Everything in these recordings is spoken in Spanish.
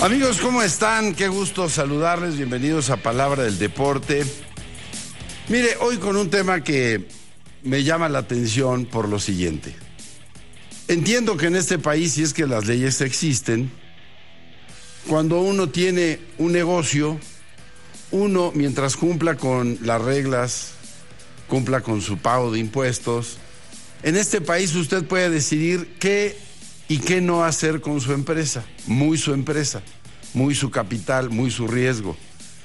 Amigos, ¿cómo están? Qué gusto saludarles. Bienvenidos a Palabra del Deporte. Mire, hoy con un tema que me llama la atención por lo siguiente. Entiendo que en este país, si es que las leyes existen, cuando uno tiene un negocio, uno, mientras cumpla con las reglas, cumpla con su pago de impuestos, en este país usted puede decidir qué y qué no hacer con su empresa, muy su capital, muy su riesgo.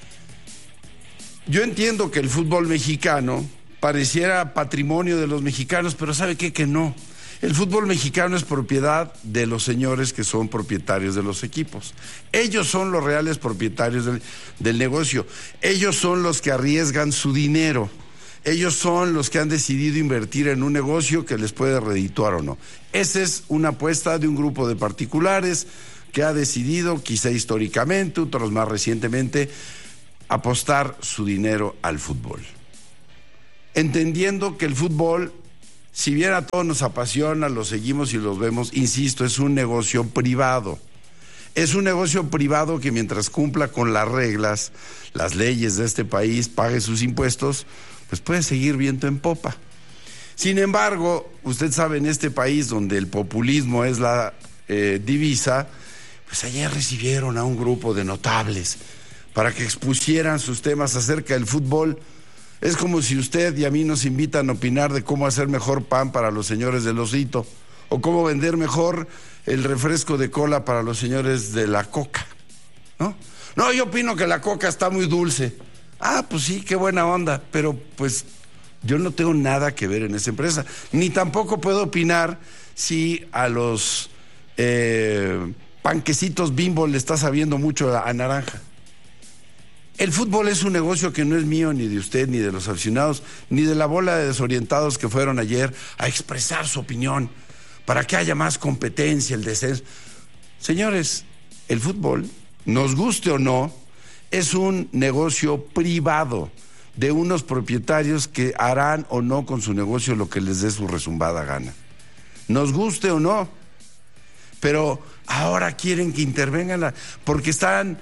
Yo entiendo que el fútbol mexicano pareciera patrimonio de los mexicanos, pero ¿sabe qué? Que no. El fútbol mexicano es propiedad de los señores que son propietarios de los equipos. Ellos son los reales propietarios del negocio. Ellos son los que arriesgan su dinero. Ellos son los que han decidido invertir en un negocio que les puede redituar o no. Esa es una apuesta de un grupo de particulares que ha decidido, quizá históricamente, otros más recientemente, apostar su dinero al fútbol. Entendiendo que el fútbol, si bien a todos nos apasiona, lo seguimos y los vemos, insisto, es un negocio privado. Es un negocio privado que mientras cumpla con las reglas, las leyes de este país, pague sus impuestos, pues puede seguir viento en popa. Sin embargo, usted sabe, en este país donde el populismo es la divisa, pues ayer recibieron a un grupo de notables para que expusieran sus temas acerca del fútbol. Es como si usted y a mí nos invitan a opinar de cómo hacer mejor pan para los señores del Osito, o cómo vender mejor el refresco de cola para los señores de la Coca, ¿no? No, yo opino que la Coca está muy dulce. Ah, pues sí, qué buena onda, pero pues yo no tengo nada que ver en esa empresa, ni tampoco puedo opinar si a los panquecitos Bimbo le está sabiendo mucho a naranja. El fútbol es un negocio que no es mío, ni de usted, ni de los aficionados, ni de la bola de desorientados que fueron ayer a expresar su opinión para que haya más competencia, el descenso. Señores, el fútbol, nos guste o no, es un negocio privado de unos propietarios que harán o no con su negocio lo que les dé su rezumbada gana. Nos guste o no, pero ahora quieren que intervengan porque están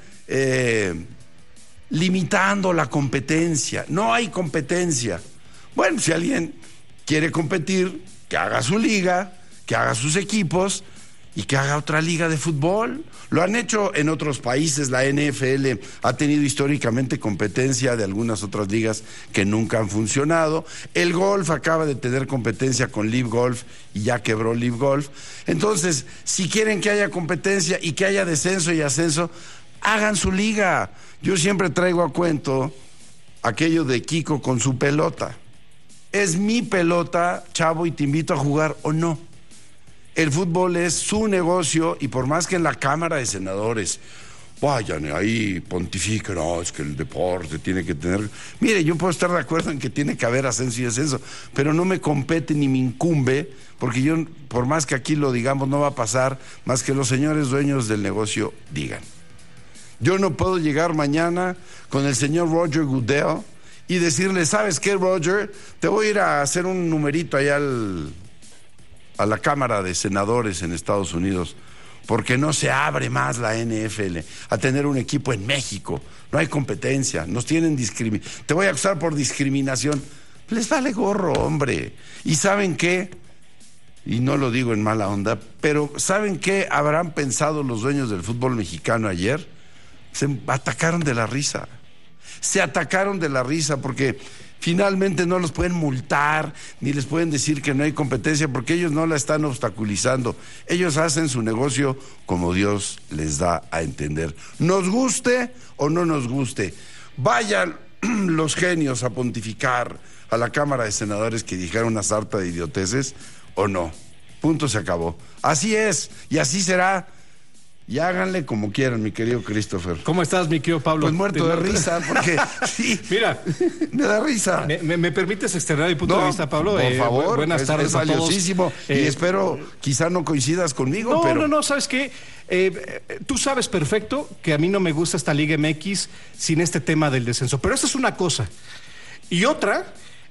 limitando la competencia. No hay competencia. Bueno, si alguien quiere competir, que haga su liga, que haga sus equipos y que haga otra liga de fútbol. Lo han hecho en otros países. La NFL ha tenido históricamente competencia de algunas otras ligas que nunca han funcionado. El golf acaba de tener competencia con Live Golf y ya quebró Live Golf. Entonces, si quieren que haya competencia y que haya descenso y ascenso, hagan su liga. Yo siempre traigo a cuento aquello de Kiko con su pelota. Es mi pelota, chavo, y te invito a jugar o no. El fútbol es su negocio y por más que en la Cámara de Senadores vayan ahí, pontifiquen, no, es que el deporte tiene que tener... Mire, yo puedo estar de acuerdo en que tiene que haber ascenso y descenso, pero no me compete ni me incumbe, porque yo, por más que aquí lo digamos, no va a pasar más que los señores dueños del negocio digan. Yo no puedo llegar mañana con el señor Roger Goodell y decirle, ¿sabes qué, Roger? Te voy a ir a hacer un numerito allá a la Cámara de Senadores en Estados Unidos, porque no se abre más la NFL a tener un equipo en México. No hay competencia, nos tienen te voy a acusar por discriminación. Les vale gorro, hombre. ¿Y saben qué? Y no lo digo en mala onda, pero ¿saben qué habrán pensado los dueños del fútbol mexicano ayer? Se atacaron de la risa. Se atacaron de la risa porque finalmente no los pueden multar ni les pueden decir que no hay competencia porque ellos no la están obstaculizando. Ellos hacen su negocio como Dios les da a entender. Nos guste o no nos guste, vayan los genios a pontificar a la Cámara de Senadores que dijeron una sarta de idioteces o no. Punto, se acabó. Así es y así será. Y háganle como quieran, mi querido Christopher. ¿Cómo estás, mi querido Pablo? Pues muerto de risa, porque sí, mira, me da risa. ¿Me permites externar mi punto de vista, Pablo? Por favor, buenas tardes es valiosísimo. Y espero, quizá no coincidas conmigo, pero... No, ¿sabes qué? Tú sabes perfecto que a mí no me gusta esta Liga MX sin este tema del descenso, pero esta es una cosa. Y otra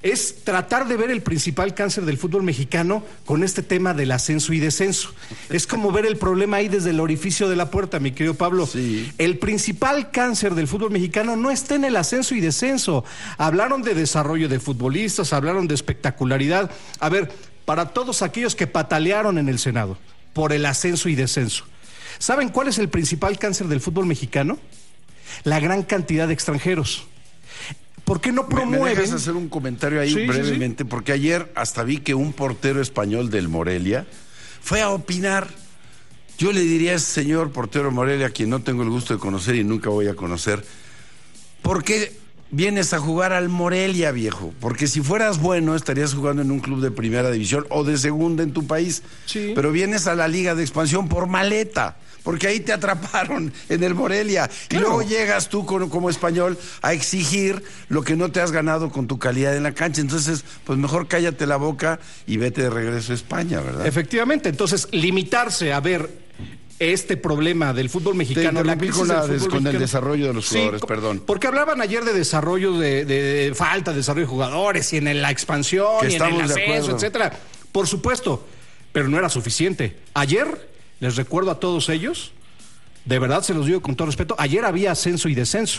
es tratar de ver el principal cáncer del fútbol mexicano con este tema del ascenso y descenso. Es como ver el problema ahí desde el orificio de la puerta, mi querido Pablo. Sí. El principal cáncer del fútbol mexicano no está en el ascenso y descenso. Hablaron de desarrollo de futbolistas, hablaron de espectacularidad. A ver, para todos aquellos que patalearon en el Senado por el ascenso y descenso, ¿saben cuál es el principal cáncer del fútbol mexicano? La gran cantidad de extranjeros. ¿Por qué no promueven? ¿Me dejas hacer un comentario ahí brevemente? Sí. Porque ayer hasta vi que un portero español del Morelia fue a opinar. Yo le diría a ese señor portero Morelia, a quien no tengo el gusto de conocer y nunca voy a conocer, ¿por qué vienes a jugar al Morelia, viejo? Porque si fueras bueno estarías jugando en un club de primera división o de segunda en tu país. Sí. Pero vienes a la Liga de Expansión por maleta, porque ahí te atraparon en el Morelia. Claro. Y luego llegas tú como español a exigir lo que no te has ganado con tu calidad en la cancha. Entonces, pues mejor cállate la boca y vete de regreso a España, ¿verdad? Efectivamente. Entonces, limitarse a ver este problema del fútbol mexicano, con el desarrollo de los jugadores, perdón. Porque hablaban ayer de desarrollo, de falta de desarrollo de jugadores, y en la expansión, y en el ascenso, etcétera. Por supuesto, pero no era suficiente. Ayer, les recuerdo a todos ellos, de verdad se los digo con todo respeto, ayer había ascenso y descenso.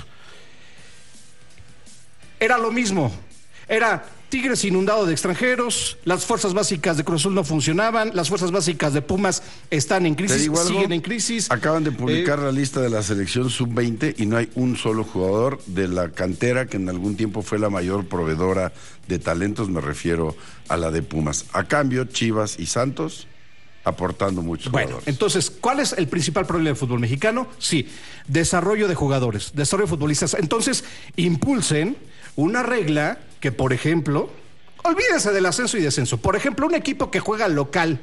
Era lo mismo, era Tigres inundado de extranjeros, las fuerzas básicas de Cruz Azul no funcionaban, las fuerzas básicas de Pumas están en crisis, siguen en crisis. Acaban de publicar la lista de la selección sub-20 y no hay un solo jugador de la cantera que en algún tiempo fue la mayor proveedora de talentos, me refiero a la de Pumas. A cambio, Chivas y Santos aportando muchos jugadores. Entonces, ¿cuál es el principal problema del fútbol mexicano? Sí, desarrollo de jugadores, desarrollo de futbolistas. Entonces, impulsen una regla que, por ejemplo, olvídense del ascenso y descenso. Por ejemplo, un equipo que juega local,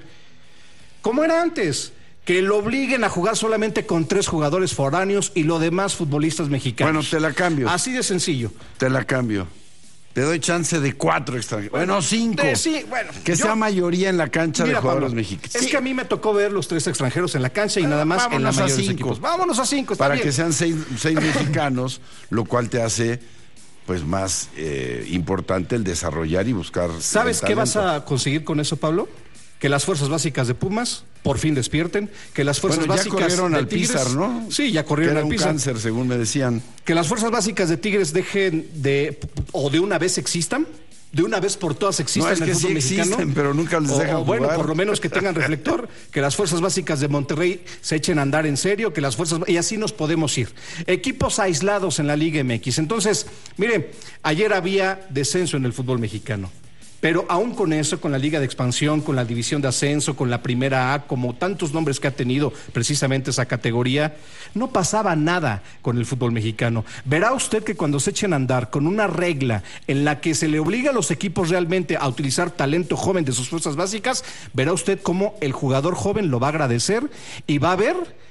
como era antes, que lo obliguen a jugar solamente con 3 jugadores foráneos y lo demás futbolistas mexicanos. Bueno, te la cambio. Así de sencillo. Te la cambio. Te doy chance de 4 extranjeros. Bueno, 5. Sí, bueno. Que sea mayoría en la cancha de jugadores mexicanos. Es que a mí me tocó ver los 3 extranjeros en la cancha y nada más en la mayoría de los equipos. Vámonos a 5. Para que sean 6 mexicanos, lo cual te hace pues más importante el desarrollar y buscar. ¿Sabes qué vas a conseguir con eso, Pablo? Que las fuerzas básicas de Pumas por fin despierten, que las fuerzas básicas corrieron de al Tigres, Pizar, ¿no? Sí, ya corrieron al Pizar. Era un cáncer, según me decían. Que las fuerzas básicas de Tigres dejen de, o de una vez existan, de una vez por todas existan en el fútbol mexicano. Existen, pero nunca les dejan jugar. Bueno, por lo menos que tengan reflector, que las fuerzas básicas de Monterrey se echen a andar en serio, que las fuerzas, y así nos podemos ir. Equipos aislados en la Liga MX. Entonces, mire, ayer había descenso en el fútbol mexicano. Pero aún con eso, con la Liga de Expansión, con la División de Ascenso, con la Primera A, como tantos nombres que ha tenido precisamente esa categoría, no pasaba nada con el fútbol mexicano. Verá usted que cuando se echen a andar con una regla en la que se le obliga a los equipos realmente a utilizar talento joven de sus fuerzas básicas, verá usted cómo el jugador joven lo va a agradecer y va a ver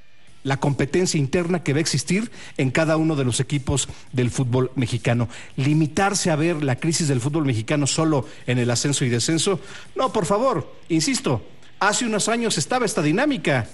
la competencia interna que va a existir en cada uno de los equipos del fútbol mexicano. Limitarse a ver la crisis del fútbol mexicano solo en el ascenso y descenso, no, por favor, insisto, hace unos años estaba esta dinámica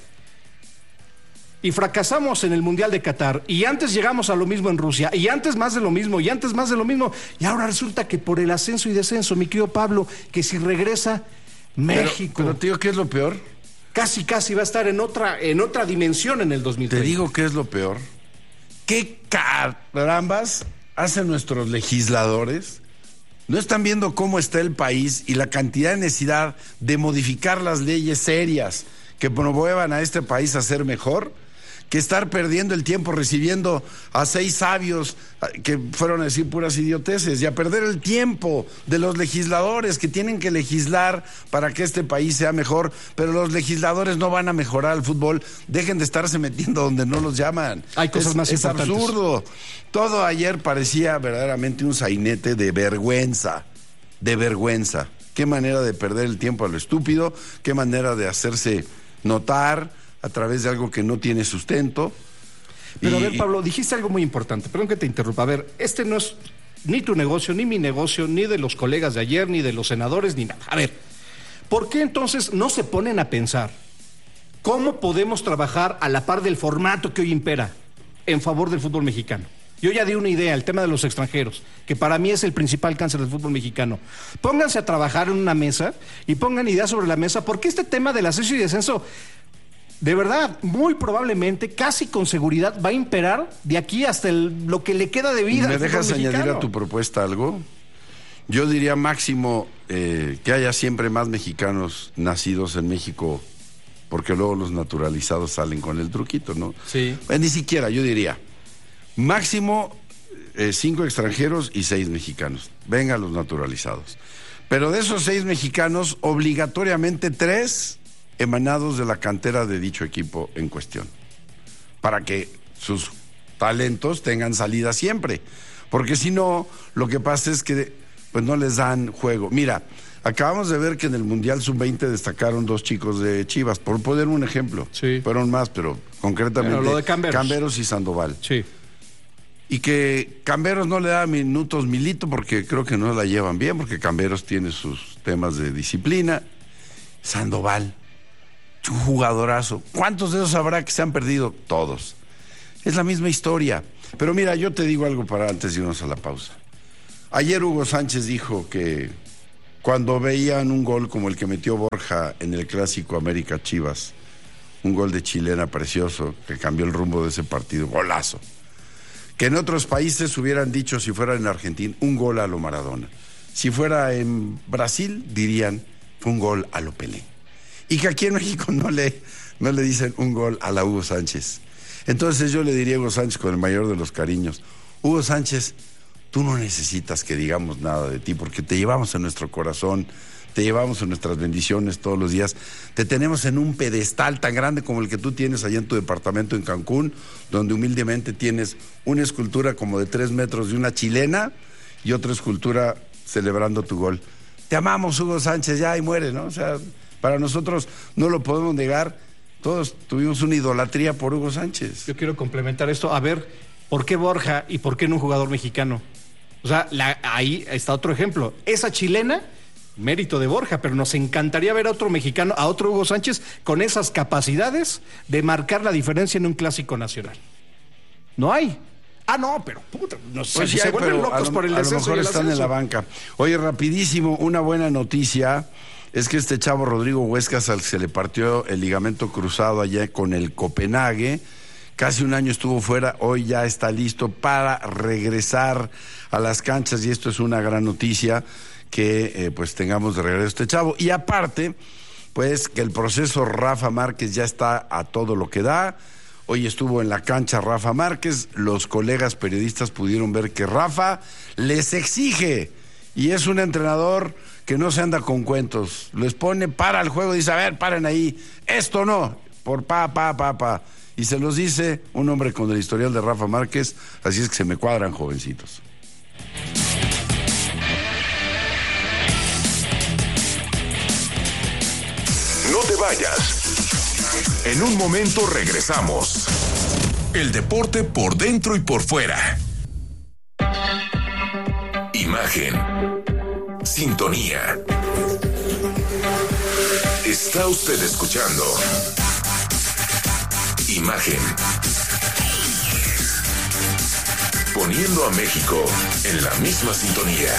y fracasamos en el Mundial de Qatar, y antes llegamos a lo mismo en Rusia, y antes más de lo mismo, y antes más de lo mismo, y ahora resulta que por el ascenso y descenso, mi querido Pablo, que si regresa México... Pero tío, ¿qué es lo peor? Casi va a estar en otra dimensión en el 2030. Te digo qué es lo peor. ¿Qué carambas hacen nuestros legisladores? ¿No están viendo cómo está el país y la cantidad de necesidad de modificar las leyes serias que promuevan a este país a ser mejor? Que estar perdiendo el tiempo recibiendo a 6 sabios que fueron a decir puras idioteces, y a perder el tiempo de los legisladores que tienen que legislar para que este país sea mejor, pero los legisladores no van a mejorar el fútbol. Dejen de estarse metiendo donde no los llaman. Hay cosas más importantes. Es absurdo. Todo ayer parecía verdaderamente un sainete de vergüenza, de vergüenza. Qué manera de perder el tiempo a lo estúpido, qué manera de hacerse notar a través de algo que no tiene sustento. Pero a ver, Pablo, dijiste algo muy importante, perdón que te interrumpa. A ver, este no es ni tu negocio, ni mi negocio, ni de los colegas de ayer, ni de los senadores, ni nada. A ver, ¿por qué entonces no se ponen a pensar cómo podemos trabajar a la par del formato que hoy impera en favor del fútbol mexicano? Yo ya di una idea, el tema de los extranjeros, que para mí es el principal cáncer del fútbol mexicano. Pónganse a trabajar en una mesa y pongan ideas sobre la mesa, porque este tema del ascenso y descenso, de verdad, muy probablemente, casi con seguridad, va a imperar de aquí hasta lo que le queda de vida. ¿Me dejas añadir a tu propuesta algo? Yo diría máximo que haya siempre más mexicanos nacidos en México, porque luego los naturalizados salen con el truquito, ¿no? Sí. Ni siquiera, yo diría, máximo 5 extranjeros y 6 mexicanos. Vengan los naturalizados. Pero de esos 6 mexicanos, obligatoriamente 3 emanados de la cantera de dicho equipo en cuestión, para que sus talentos tengan salida siempre. Porque si no, lo que pasa es que pues no les dan juego. Mira, acabamos de ver que en el Mundial Sub-20 destacaron 2 chicos de Chivas, por poner un ejemplo. Sí. Fueron más, pero concretamente lo de Camberos y Sandoval. Sí. Y que Camberos no le da minutos Milito porque creo que no la llevan bien, porque Camberos tiene sus temas de disciplina. Sandoval, un jugadorazo. ¿Cuántos de esos habrá que se han perdido? Todos. Es la misma historia. Pero mira, yo te digo algo para antes de irnos a la pausa. Ayer Hugo Sánchez dijo que cuando veían un gol como el que metió Borja en el clásico América Chivas, un gol de chilena precioso que cambió el rumbo de ese partido, golazo, que en otros países hubieran dicho, si fuera en Argentina, un gol a lo Maradona. Si fuera en Brasil, dirían, fue un gol a lo Pelé. Y que aquí en México no le dicen un gol a la Hugo Sánchez. Entonces yo le diría a Hugo Sánchez con el mayor de los cariños, Hugo Sánchez, tú no necesitas que digamos nada de ti, porque te llevamos en nuestro corazón, te llevamos en nuestras bendiciones todos los días, te tenemos en un pedestal tan grande como el que tú tienes allá en tu departamento en Cancún, donde humildemente tienes una escultura como de 3 metros de una chilena y otra escultura celebrando tu gol. Te amamos, Hugo Sánchez, ya y muere, ¿no? O sea, para nosotros no lo podemos negar, todos tuvimos una idolatría por Hugo Sánchez. Yo quiero complementar esto, a ver, ¿por qué Borja y por qué no un jugador mexicano? O sea, ahí está otro ejemplo. Esa chilena, mérito de Borja, pero nos encantaría ver a otro mexicano, a otro Hugo Sánchez, con esas capacidades de marcar la diferencia en un clásico nacional. No hay. Ah, no, pero puta, no sé, pues sí, se vuelven locos por el descenso. A lo mejor están en la banca. Oye, rapidísimo, una buena noticia es que este chavo Rodrigo Huescas, al que se le partió el ligamento cruzado allá con el Copenhague, casi un año estuvo fuera, hoy ya está listo para regresar a las canchas y esto es una gran noticia que pues tengamos de regreso a este chavo. Y aparte, pues que el proceso Rafa Márquez ya está a todo lo que da. Hoy estuvo en la cancha Rafa Márquez, los colegas periodistas pudieron ver que Rafa les exige y es un entrenador que no se anda con cuentos, les pone para el juego, dice, a ver, paren ahí, esto no, por pa. Y se los dice un hombre con el historial de Rafa Márquez, así es que se me cuadran, jovencitos. No te vayas. En un momento regresamos. El deporte por dentro y por fuera. Imagen. Sintonía. Está usted escuchando Imagen. Poniendo a México en la misma sintonía.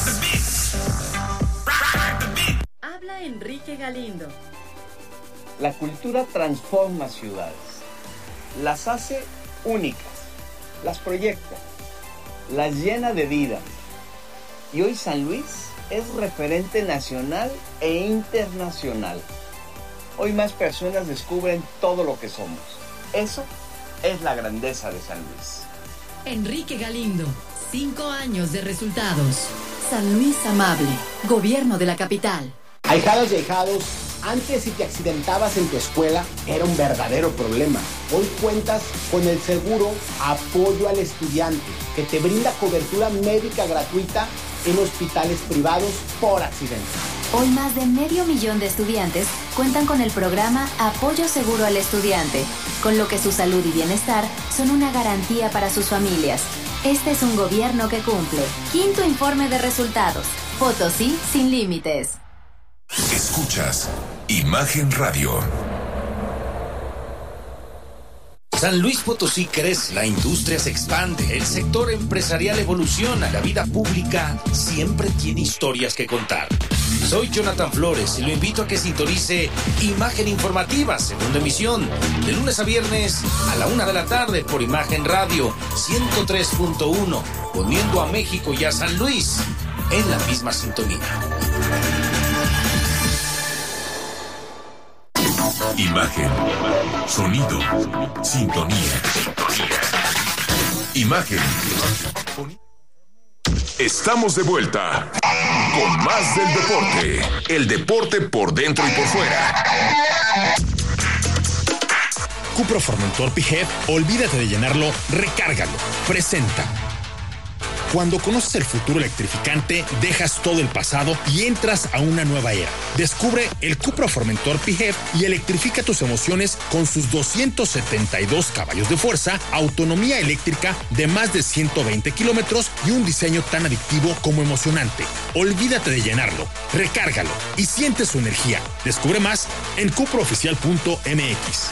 Habla Enrique Galindo. La cultura transforma ciudades, las hace únicas, las proyecta, las llena de vida. Y hoy San Luis es referente nacional e internacional. Hoy más personas descubren todo lo que somos. Eso es la grandeza de San Luis. Enrique Galindo, 5 años de resultados. San Luis Amable, Gobierno de la Capital. Ahijadas y ahijados, antes si te accidentabas en tu escuela era un verdadero problema. Hoy cuentas con el seguro Apoyo al Estudiante, que te brinda cobertura médica gratuita en hospitales privados por accidente. Hoy más de 500,000 de estudiantes cuentan con el programa Apoyo Seguro al Estudiante, con lo que su salud y bienestar son una garantía para sus familias. Este es un gobierno que cumple. 5º informe de resultados. Potosí sin límites. Escuchas Imagen Radio. San Luis Potosí crece, la industria se expande, el sector empresarial evoluciona, la vida pública siempre tiene historias que contar. Soy Jonathan Flores y lo invito a que sintonice Imagen Informativa, segunda emisión, de lunes a viernes a la 1 de la tarde por Imagen Radio 103.1, poniendo a México y a San Luis en la misma sintonía. Imagen, sonido, sintonía. Imagen. Estamos de vuelta con más del deporte. El deporte por dentro y por fuera. Cupra Formentor PHEV, olvídate de llenarlo, recárgalo. Presenta. Cuando conoces el futuro electrificante, dejas todo el pasado y entras a una nueva era. Descubre el Cupra Formentor PHEV y electrifica tus emociones con sus 272 caballos de fuerza, autonomía eléctrica de más de 120 kilómetros y un diseño tan adictivo como emocionante. Olvídate de llenarlo, recárgalo y siente su energía. Descubre más en cupraoficial.mx.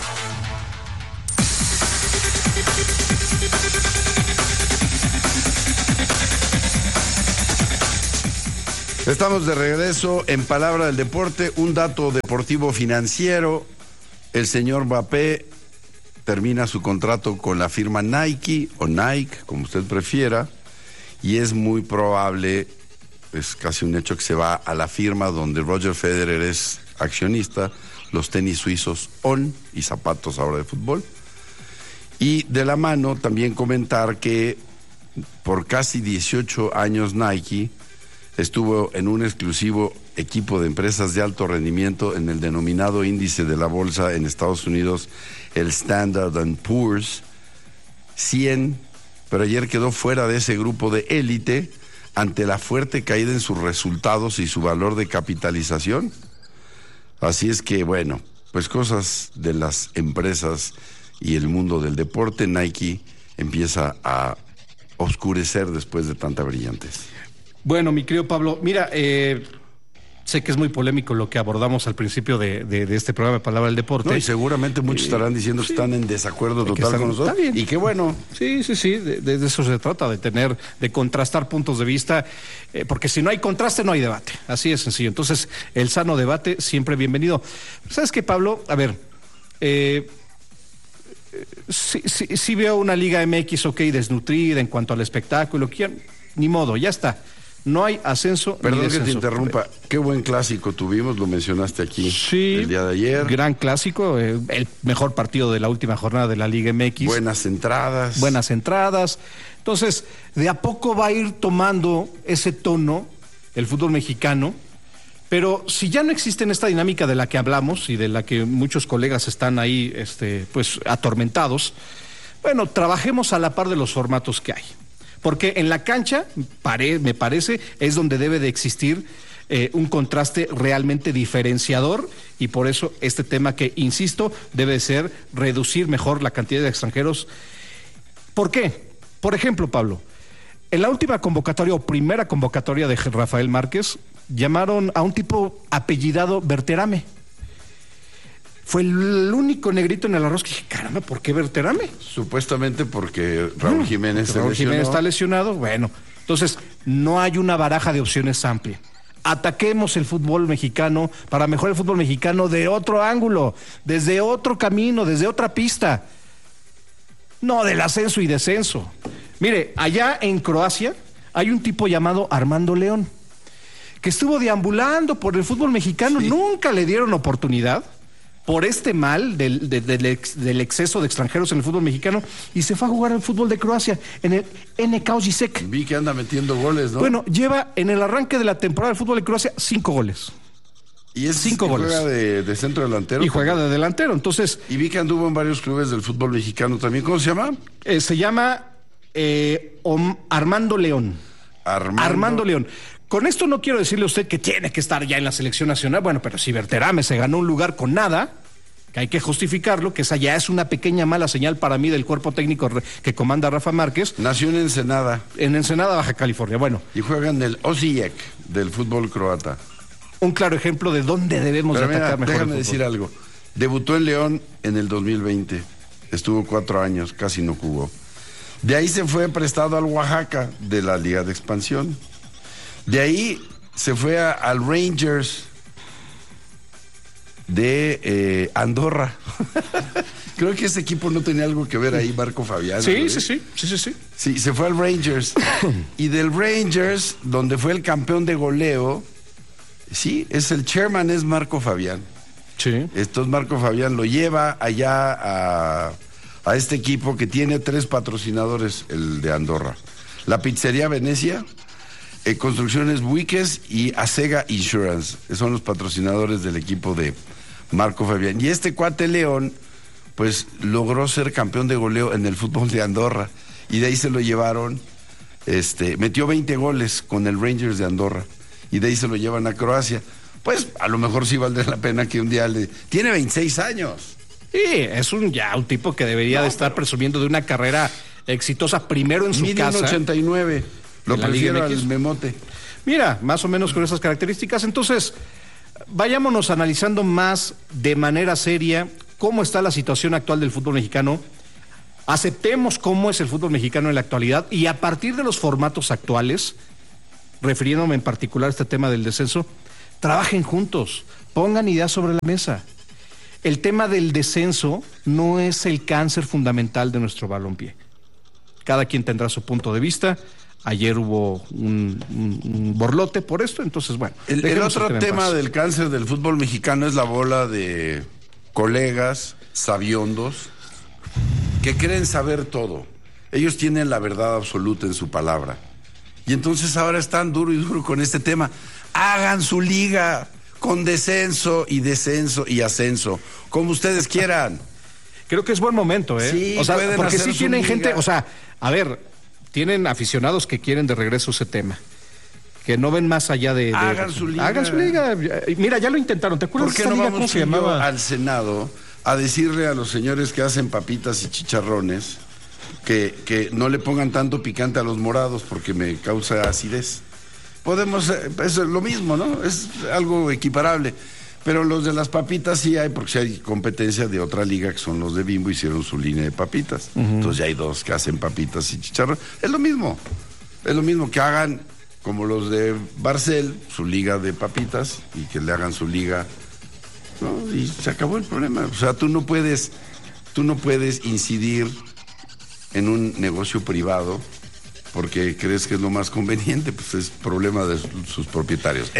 Estamos de regreso en Palabra del Deporte. Un dato deportivo financiero: el señor Mbappé termina su contrato con la firma Nike o Nike, como usted prefiera, y es muy probable, es casi un hecho, que se va a la firma donde Roger Federer es accionista, los tenis suizos On y zapatos ahora de fútbol. Y de la mano también comentar que por casi 18 años Nike estuvo en un exclusivo equipo de empresas de alto rendimiento en el denominado índice de la bolsa en Estados Unidos, el Standard & Poor's 100, pero ayer quedó fuera de ese grupo de élite ante la fuerte caída en sus resultados y su valor de capitalización. Así es que, bueno, pues cosas de las empresas y el mundo del deporte. Nike empieza a oscurecer después de tanta brillantez. Bueno, mi querido Pablo, mira, sé que es muy polémico lo que abordamos al principio de este programa de Palabra del Deporte. No, y seguramente muchos estarán diciendo que están en desacuerdo total con nosotros. Está bien. Y qué bueno. Sí, de eso se trata, de contrastar puntos de vista, porque si no hay contraste no hay debate, así de sencillo. Entonces, el sano debate siempre bienvenido. ¿Sabes qué, Pablo? A ver, sí veo una Liga MX, desnutrida en cuanto al espectáculo, ni modo, ya está. No hay ascenso. Perdón ni descenso. que te interrumpa. Qué buen clásico tuvimos, lo mencionaste aquí el día de ayer. Gran clásico, el mejor partido de la última jornada de la Liga MX. Buenas entradas. Entonces, de a poco va a ir tomando ese tono el fútbol mexicano, pero si ya no existe en esta dinámica de la que hablamos y de la que muchos colegas están ahí pues atormentados, bueno, trabajemos a la par de los formatos que hay. Porque en la cancha, me parece, es donde debe de existir un contraste realmente diferenciador, y por eso este tema que, insisto, debe ser reducir mejor la cantidad de extranjeros. ¿Por qué? Por ejemplo, Pablo, en la última convocatoria o primera convocatoria de Rafael Márquez, llamaron a un tipo apellidado Berterame. Fue el único negrito en el arroz que dije, caramba, ¿por qué Berterame? Supuestamente porque Raúl Jiménez Jiménez está lesionado. Bueno, entonces no hay una baraja de opciones amplia. Ataquemos el fútbol mexicano para mejorar el fútbol mexicano de otro ángulo, desde otro camino, desde otra pista. No del ascenso y descenso. Mire, allá en Croacia hay un tipo llamado Armando León, que estuvo deambulando por el fútbol mexicano, sí. Nunca le dieron oportunidad por este mal del exceso de extranjeros en el fútbol mexicano, y se fue a jugar al fútbol de Croacia en el NK Osijek. Vi que anda metiendo goles, ¿no? Bueno, lleva en el arranque de la temporada del fútbol de Croacia 5 goles. Y es 5 goles. Juega de centro delantero. Y juega de delantero, entonces. Y vi que anduvo en varios clubes del fútbol mexicano también. ¿Cómo se llama? Se llama Armando León. Armando León. Con esto no quiero decirle a usted que tiene que estar ya en la selección nacional. Bueno, pero si Berterame se ganó un lugar con nada, que hay que justificarlo, que esa ya es una pequeña mala señal para mí del cuerpo técnico que comanda Rafa Márquez. Nació en Ensenada. En Ensenada, Baja California. Bueno. Y juega en el Osijek del fútbol croata. Un claro ejemplo de dónde debemos atacar mejor. Déjame decir algo. Debutó en León en el 2020. estuvo 4 años, casi no jugó. De ahí se fue prestado al Oaxaca de la Liga de Expansión. De ahí se fue al Rangers de Andorra. Creo que ese equipo no tenía algo que ver ahí, Marco Fabián. Sí. Sí, se fue al Rangers. Y del Rangers, donde fue el campeón de goleo, sí, el chairman es Marco Fabián. Sí. Entonces Marco Fabián lo lleva allá a este equipo que tiene 3 patrocinadores, el de Andorra. La Pizzería Venecia, Construcciones Buiques y Asega Insurance. Son los patrocinadores del equipo de Marco Fabián. Y este cuate León, pues logró ser campeón de goleo en el fútbol de Andorra. Y de ahí se lo llevaron, metió 20 goles con el Rangers de Andorra. Y de ahí se lo llevan a Croacia. Pues a lo mejor sí valdría la pena que un día Tiene 26 años. Sí, es un tipo que debería de estar presumiendo de una carrera exitosa primero en su casa. Mide 1.89. Lo prefiero al Memote. Mira, más o menos con esas características. Entonces, vayámonos analizando más de manera seria cómo está la situación actual del fútbol mexicano. Aceptemos cómo es el fútbol mexicano en la actualidad y a partir de los formatos actuales, refiriéndome en particular a este tema del descenso, trabajen juntos, pongan ideas sobre la mesa. El tema del descenso no es el cáncer fundamental de nuestro balompié. Cada quien tendrá su punto de vista. Ayer hubo un borlote por esto, entonces bueno. El otro tema del cáncer del fútbol mexicano es la bola de colegas sabiondos que creen saber todo. Ellos tienen la verdad absoluta en su palabra. Y entonces ahora están duro y duro con este tema. Hagan su liga con descenso y ascenso, como ustedes quieran. Creo que es buen momento, ¿eh? Sí, o sea, pueden porque hacer sí tienen liga. gente, o sea, a ver, tienen aficionados que quieren de regreso ese tema, que no ven más allá de Hagan su liga. Hagan su liga. Mira, ya lo intentaron. ¿Te acuerdas ¿Por qué de esa no liga? vamos ¿Cómo se llamaba? al Senado a decirle a los señores que hacen papitas y chicharrones que no le pongan tanto picante a los morados porque me causa acidez? Podemos, es lo mismo, ¿no? Es algo equiparable. Pero los de las papitas sí hay, porque sí hay competencia de otra liga, que son los de Bimbo, hicieron su línea de papitas. Entonces ya hay 2 que hacen papitas y chicharrón. Es lo mismo que hagan, como los de Barcel, su liga de papitas, y que le hagan su liga, ¿no? Y se acabó el problema. O sea, tú no puedes incidir en un negocio privado porque crees que es lo más conveniente, pues es problema de sus propietarios.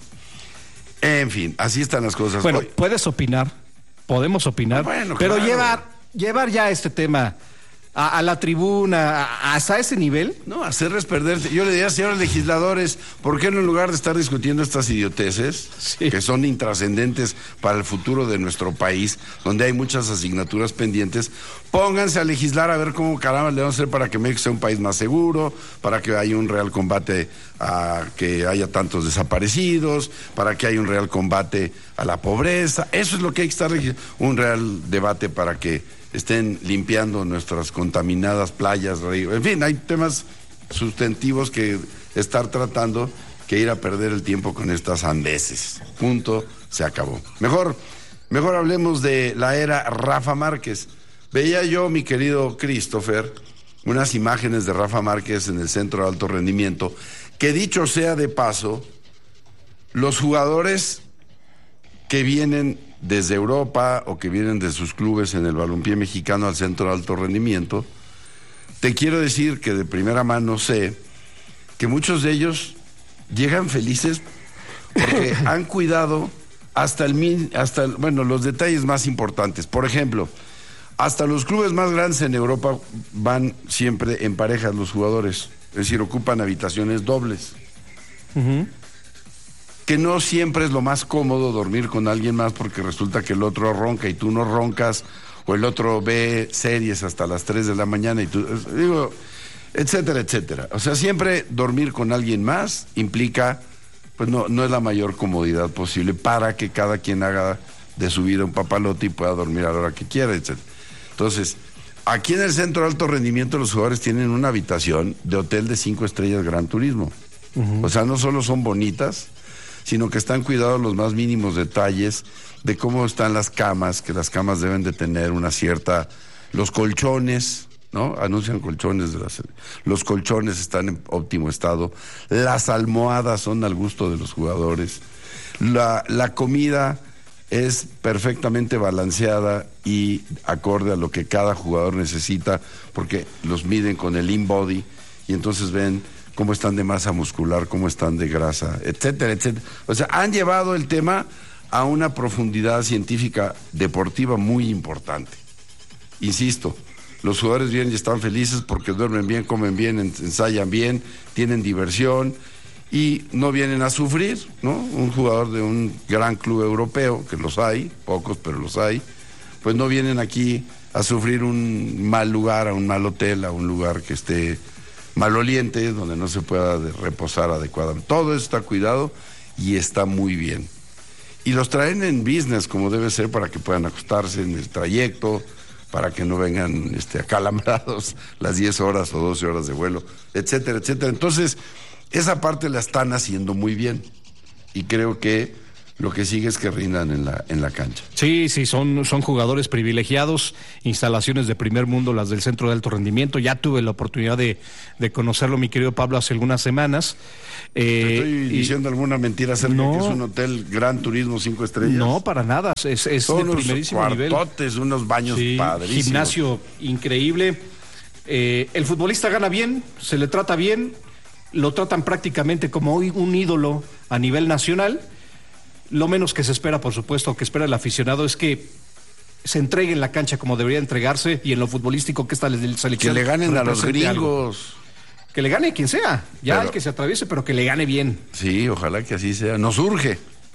En fin, así están las cosas. Bueno, puedes opinar, podemos opinar, bueno, pero claro. llevar ya este tema a la tribuna, hasta ese nivel. No, hacerles perderse. Yo le diría, señores legisladores, ¿por qué no en lugar de estar discutiendo estas idioteces, que son intrascendentes para el futuro de nuestro país, donde hay muchas asignaturas pendientes, pónganse a legislar a ver cómo caramba le vamos a hacer para que México sea un país más seguro, para que haya un real combate a que haya tantos desaparecidos, para que haya un real combate a la pobreza? Eso es lo que hay que estar, un real debate para que estén limpiando nuestras contaminadas playas, ríos. En fin, hay temas sustantivos que estar tratando que ir a perder el tiempo con estas sandeces. Punto, se acabó. Mejor hablemos de la era Rafa Márquez. Veía yo, mi querido Christopher, unas imágenes de Rafa Márquez en el Centro de Alto Rendimiento, que dicho sea de paso, los jugadores que vienen desde Europa o que vienen de sus clubes en el balompié mexicano al Centro de Alto Rendimiento, te quiero decir que de primera mano sé que muchos de ellos llegan felices porque han cuidado hasta los detalles más importantes. Por ejemplo, hasta los clubes más grandes en Europa van siempre en parejas los jugadores, es decir, ocupan habitaciones dobles. Que no siempre es lo más cómodo dormir con alguien más porque resulta que el otro ronca y tú no roncas, o el otro ve series hasta las 3 de la mañana y tú, etcétera, etcétera. O sea, siempre dormir con alguien más implica, pues no es la mayor comodidad posible para que cada quien haga de su vida un papalote y pueda dormir a la hora que quiera, etcétera. Entonces, aquí en el Centro de Alto Rendimiento los jugadores tienen una habitación de hotel de 5 estrellas Gran Turismo. O sea, no solo son bonitas, sino que están cuidados los más mínimos detalles de cómo están las camas, que las camas deben de tener una cierta Los colchones, ¿no? Anuncian colchones. Los colchones están en óptimo estado. Las almohadas son al gusto de los jugadores. La comida es perfectamente balanceada y acorde a lo que cada jugador necesita, porque los miden con el InBody y entonces ven cómo están de masa muscular, cómo están de grasa, etcétera, etcétera. O sea, han llevado el tema a una profundidad científica deportiva muy importante. Insisto, los jugadores vienen y están felices porque duermen bien, comen bien, ensayan bien, tienen diversión y no vienen a sufrir, ¿no? Un jugador de un gran club europeo, que los hay, pocos, pero los hay, pues no vienen aquí a sufrir un mal lugar, a un mal hotel, a un lugar que esté maloliente, donde no se pueda reposar adecuadamente. Todo eso está cuidado y está muy bien. Y los traen en business, como debe ser, para que puedan acostarse en el trayecto, para que no vengan acalambrados las 10 horas o 12 horas de vuelo, etcétera, etcétera. Entonces, esa parte la están haciendo muy bien y creo que lo que sigue es que rindan en la cancha. Sí, son jugadores privilegiados, instalaciones de primer mundo, las del Centro de Alto Rendimiento. Ya tuve la oportunidad de conocerlo, mi querido Pablo, hace algunas semanas. ¿Te estoy diciendo alguna mentira acerca de que es un hotel Gran Turismo 5 estrellas? No, para nada, es de primerísimo nivel. Son unos cuartotes, unos baños padrísimos. Gimnasio increíble. El futbolista gana bien, se le trata bien, lo tratan prácticamente como un ídolo a nivel nacional. Lo menos que se espera, por supuesto, que espera el aficionado es que se entregue en la cancha como debería entregarse y en lo futbolístico que está la selección. Que le ganen a los gringos. Algo. Que le gane quien sea, el que se atraviese, pero que le gane bien. Sí, ojalá que así sea. Nos urge.